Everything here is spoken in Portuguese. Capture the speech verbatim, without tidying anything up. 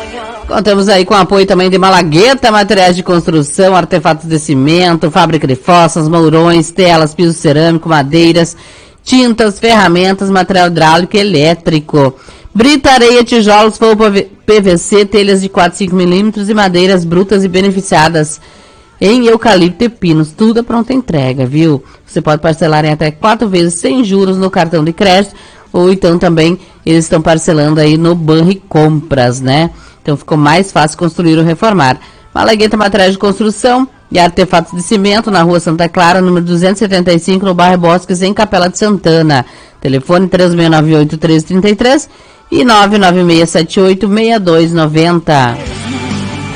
Contamos aí com o apoio também de Malagueta, materiais de construção, artefatos de cimento, fábrica de fossas, mourões, telas, piso cerâmico, madeiras, tintas, ferramentas, material hidráulico e elétrico. Brita, areia, tijolos, polpa P V C, telhas de quatro a cinco milímetros e madeiras brutas e beneficiadas em eucalipto e pinos. Tudo a pronta entrega, viu? Você pode parcelar em até quatro vezes sem juros no cartão de crédito, ou então também eles estão parcelando aí no Banri Compras, né? Então ficou mais fácil construir ou reformar. Malagueta, materiais de construção e artefatos de cimento, na rua Santa Clara, número duzentos e setenta e cinco, no bairro Bosques, em Capela de Santana. Telefone três seis nove oito, três três três e nove nove seis sete oito, seis dois nove zero.